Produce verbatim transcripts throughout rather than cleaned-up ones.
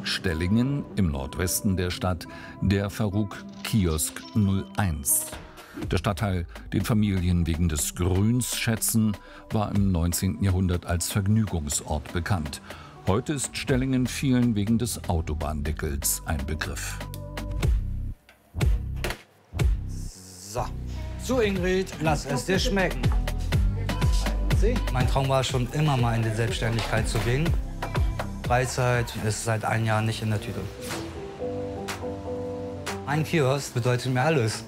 Burgstellingen im Nordwesten der Stadt der Faruk Kiosk null eins. Der Stadtteil, den Familien wegen des Grüns schätzen, war im neunzehnten Jahrhundert als Vergnügungsort bekannt. Heute ist Stellingen vielen wegen des Autobahndeckels ein Begriff. So, so Ingrid, lass es dir schmecken. Mein Traum war schon immer mal in die Selbstständigkeit zu gehen. Freizeit ist seit einem Jahr nicht in der Tüte. Ein Kiosk bedeutet mir alles.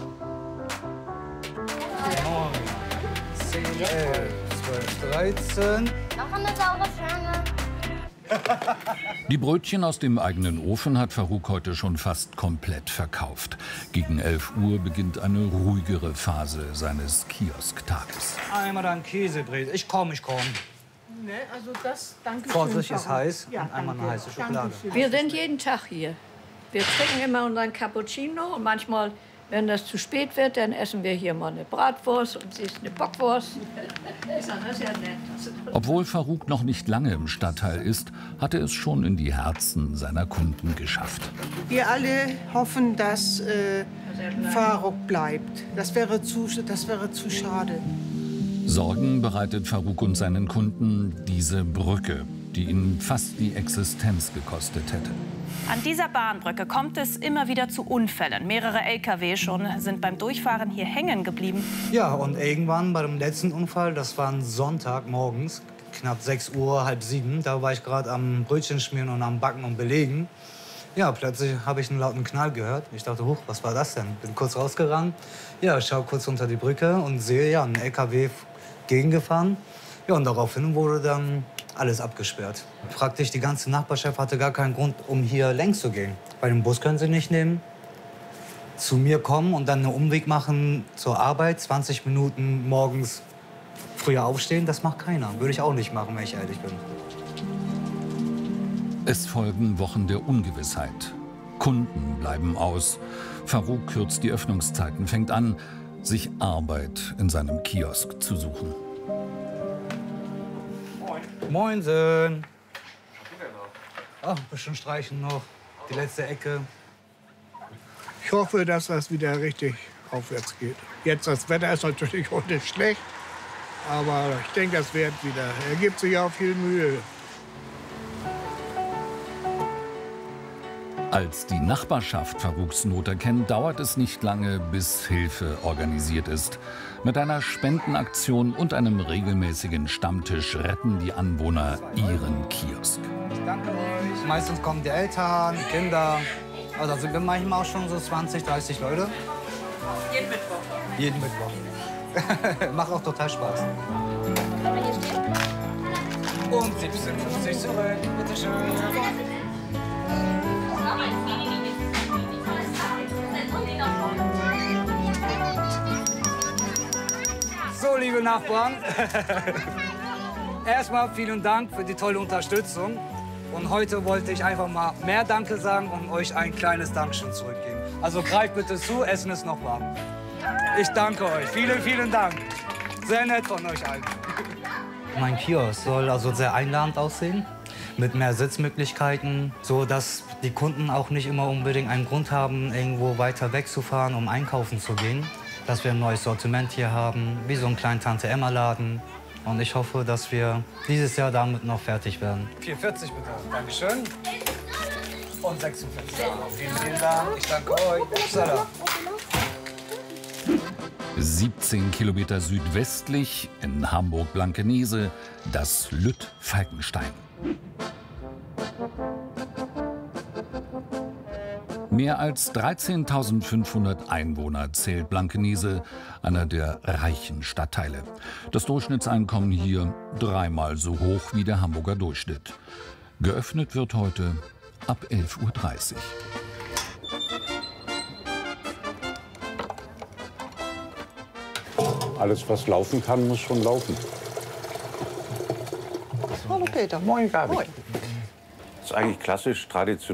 neun, zehn, elf, zwölf, dreizehn. Noch eine saure Schlange. Die Brötchen aus dem eigenen Ofen hat Faruk heute schon fast komplett verkauft. Gegen elf Uhr beginnt eine ruhigere Phase seines Kioskktages. Einmal dann Käsebrät. Ich komm, ich komm. Ne, also das, danke schön. Vorsicht ist Faruk. heiß Ja, und einmal eine danke. heiße Schokolade. Dankeschön. Wir sind jeden Tag hier. Wir trinken immer unseren Cappuccino und manchmal, wenn das zu spät wird, dann essen wir hier mal eine Bratwurst und sie ist eine Bockwurst. Das ist ja nett. Obwohl Faruk noch nicht lange im Stadtteil ist, hat er es schon in die Herzen seiner Kunden geschafft. Wir alle hoffen, dass äh, Faruk bleibt. Das wäre zu, das wäre zu schade. Sorgen bereitet Faruk und seinen Kunden diese Brücke, die ihnen fast die Existenz gekostet hätte. An dieser Bahnbrücke kommt es immer wieder zu Unfällen. Mehrere L K W schon sind beim Durchfahren hier hängen geblieben. Ja, und irgendwann bei dem letzten Unfall, das war ein Sonntag morgens, knapp sechs Uhr, halb sieben, da war ich gerade am Brötchen schmieren und am Backen und Belegen. Ja, plötzlich habe ich einen lauten Knall gehört. Ich dachte, huch, was war das denn? Bin kurz rausgerannt. Ja, ich schaue kurz unter die Brücke und sehe, ja, ein L K W gegengefahren. Ja, und daraufhin wurde dann alles abgesperrt. Praktisch die ganze Nachbarschaft hatte gar keinen Grund, um hier längs zu gehen. Bei dem Bus können sie nicht nehmen. Zu mir kommen und dann einen Umweg machen zur Arbeit, zwanzig Minuten morgens früher aufstehen, das macht keiner. Würde ich auch nicht machen, wenn ich ehrlich bin. Es folgen Wochen der Ungewissheit. Kunden bleiben aus. Faruk kürzt die Öffnungszeiten, fängt an, sich Arbeit in seinem Kiosk zu suchen. Moinsen. Ach, ein bisschen streichen noch. Die letzte Ecke. Ich hoffe, dass das wieder richtig aufwärts geht. Jetzt das Wetter ist natürlich heute schlecht, aber ich denke, das wird wieder. Er gibt sich auch viel Mühe. Als die Nachbarschaft Faruks Not erkennt, dauert es nicht lange, bis Hilfe organisiert ist. Mit einer Spendenaktion und einem regelmäßigen Stammtisch retten die Anwohner ihren Kiosk. Danke euch. Meistens kommen die Eltern, die Kinder. Also sind wir manchmal auch schon so zwanzig, dreißig Leute. Jeden Mittwoch. Jeden Mittwoch. Macht auch total Spaß. Und siebzehn fünfzig zurück. Bitte schön. So, liebe Nachbarn, erstmal vielen Dank für die tolle Unterstützung. Und heute wollte ich einfach mal mehr Danke sagen und euch ein kleines Dankeschön zurückgeben. Also greift bitte zu, Essen ist noch warm. Ich danke euch, vielen, vielen Dank. Sehr nett von euch allen. Mein Kiosk soll also sehr einladend aussehen, mit mehr Sitzmöglichkeiten, so dass die Kunden auch nicht immer unbedingt einen Grund haben, irgendwo weiter wegzufahren, um einkaufen zu gehen. Dass wir ein neues Sortiment hier haben, wie so einen kleinen Tante-Emma-Laden. Und ich hoffe, dass wir dieses Jahr damit noch fertig werden. vierundvierzig bitte. Dankeschön. Und sechsundvierzig. Vielen, vielen Dank. Ich danke euch. Upsala. siebzehn Kilometer südwestlich in Hamburg-Blankenese das Lütt Falkenstein. Mehr als dreizehntausendfünfhundert Einwohner zählt Blankenese, einer der reichen Stadtteile. Das Durchschnittseinkommen hier dreimal so hoch wie der Hamburger Durchschnitt. Geöffnet wird heute ab elf Uhr dreißig. Alles, was laufen kann, muss schon laufen. Hallo Peter. Moin, Gabi. Moin. Das ist eigentlich klassisch, traditionell.